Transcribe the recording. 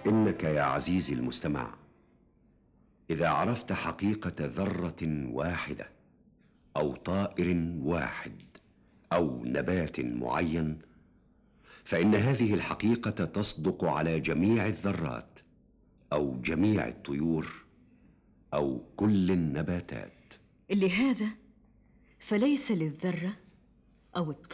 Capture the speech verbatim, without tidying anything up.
إنك يا عزيزي المستمع إذا عرفت حقيقة ذرة واحدة أو طائر واحد أو نبات معين، فإن هذه الحقيقة تصدق على جميع الذرات أو جميع الطيور أو كل النباتات. لهذا فليس للذرة أو الطائر